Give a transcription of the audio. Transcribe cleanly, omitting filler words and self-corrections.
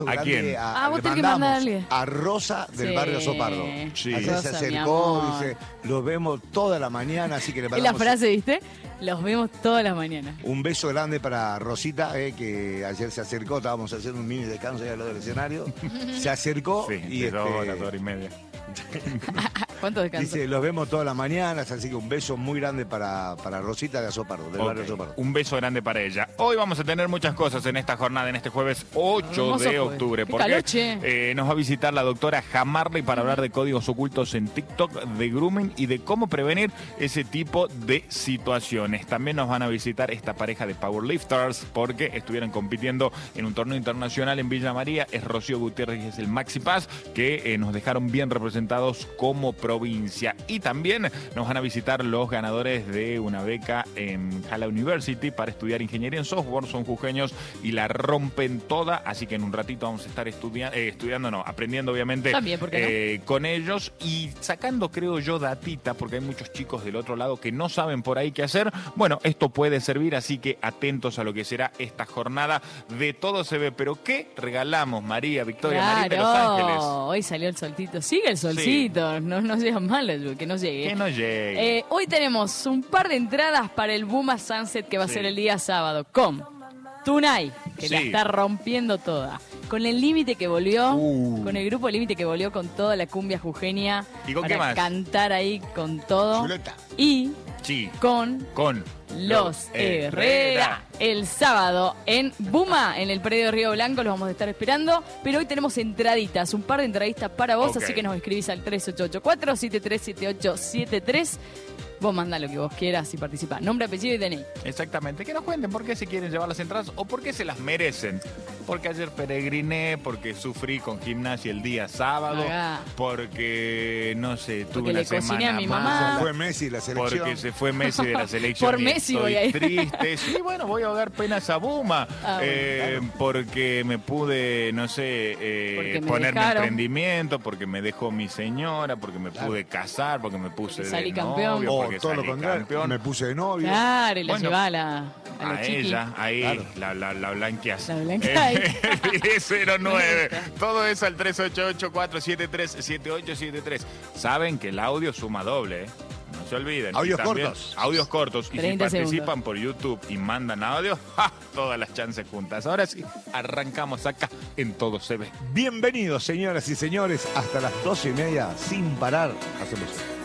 ¿A quién? Vos Le tenés que mandamos mandarle. a Rosa del Sí. barrio Sopardo. Sí. Ayer Rosa, se mi acercó, amor. dice, los vemos toda la mañana, así que le Es la mandamos frase, ¿viste? Los vemos todas las mañanas. un beso grande para Rosita, que ayer se acercó, estábamos haciendo un mini descanso ya al lado del escenario. Se acercó Sí, y de 2 horas, 2 horas y media. ¿Cuánto descanso? dice, los vemos todas las mañanas, así que un beso muy grande para Rosita de Azopardo, del barrio Ok, Azopardo. un beso grande para ella. Hoy vamos a tener muchas cosas en esta jornada, en este jueves 8 Hermoso de jueves. octubre. Qué Porque calor, che. nos va a visitar la doctora Jamarley para hablar de códigos ocultos en TikTok, de grooming y de cómo prevenir ese tipo de situaciones. También nos van a visitar esta pareja de powerlifters porque estuvieron compitiendo en un torneo internacional en Villa María. Es Rocío Gutiérrez y es el Maxi Paz, que nos dejaron bien representados como provincia. Y también nos van a visitar los ganadores de una beca en Hala University para estudiar ingeniería en software. Son jujeños y la rompen toda, así que en un ratito vamos a estar aprendiendo obviamente También, ¿por qué no? con ellos y sacando, creo yo, datita, porque hay muchos chicos del otro lado que no saben por ahí qué hacer. Bueno, esto puede servir, así que atentos a lo que será esta jornada de Todo se ve. Pero ¿qué regalamos, María Victoria Marín de Los Ángeles? Hoy salió el solcito. Sigue el solcito. No sea malo que no llegue. Que no llegue. Hoy tenemos un par de entradas para el Buma Sunset que va a Sí. ser el día sábado con Tunay, que la Sí. está rompiendo toda. Con el Límite que volvió, con el grupo Límite que volvió con toda la cumbia jujeña. ¿Y con para qué más? cantar ahí con todo. Chuleta. Y Sí, con con Los Herrera el sábado en Buma, en el predio de Río Blanco. Los vamos a estar esperando. Pero hoy tenemos entraditas, un par de entraditas para vos. Ok. Así que nos escribís al 3884-737873. Vos mandá lo que vos quieras y participá. Nombre, apellido y DNI. Exactamente, que nos cuenten por qué se quieren llevar las entradas o por qué se las merecen. Porque ayer peregriné, porque sufrí con gimnasia el día sábado, Agá. porque, no sé, Porque tuve una le cociné semana a mi mala, mamá. Fue Messi la selección. porque se fue Messi de la selección. Por y Messi estoy voy a ir. triste. Sí, bueno, voy a ahogar penas a Buma. Bueno, Porque me pude, no sé, Porque me poner mi dejaron. emprendimiento, porque me dejó mi señora, porque me pude casar, porque me puse Porque de salí novio, campeón. O porque todo lo salí contrario, campeón. me puse de novio. Claro, y la Bueno, llevá a la chiqui. ella, ahí, Claro. la blanqueás. La blanqueás. Pide 09. Todo eso al 388-473-7873. Saben que el audio suma doble, ¿eh? No se olviden. Audios Y también cortos. Audios cortos. Y si 30 participan segundos. por YouTube y mandan audio, ¡ja! Todas las chances juntas. Ahora sí, arrancamos acá en Todo se ve. Bienvenidos, señoras y señores, hasta las 12:30, sin parar. Hacemos